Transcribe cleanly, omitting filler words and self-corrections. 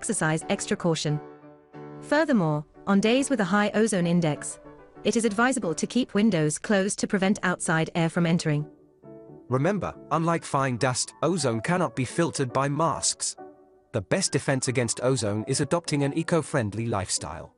exercise extra caution. Furthermore, on days with a high ozone index, it is advisable to keep windows closed to prevent outside air from entering. Remember, unlike fine dust, ozone cannot be filtered by masks. The best defense against ozone is adopting an eco-friendly lifestyle.